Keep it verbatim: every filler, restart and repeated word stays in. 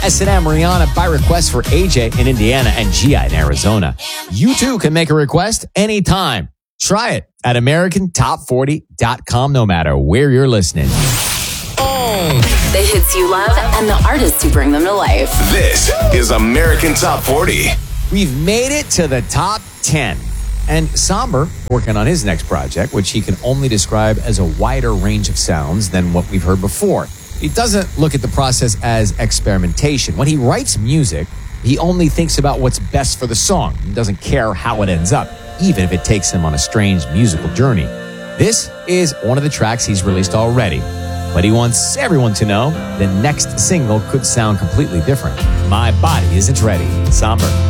S and M Rihanna by request for A J in Indiana and Gia in Arizona. You too can make a request anytime. Try it at American Top forty dot com no matter where you're listening. The hits you love and the artists who bring them to life. This is American Top forty. We've made it to the top ten. And Somber, working on his next project, which he can only describe as a wider range of sounds than what we've heard before. He doesn't look at the process as experimentation. When he writes music, he only thinks about what's best for the song and doesn't care how it ends up, even if it takes him on a strange musical journey. This is one of the tracks he's released already, but he wants everyone to know the next single could sound completely different. My Body Isn't Ready. Somber.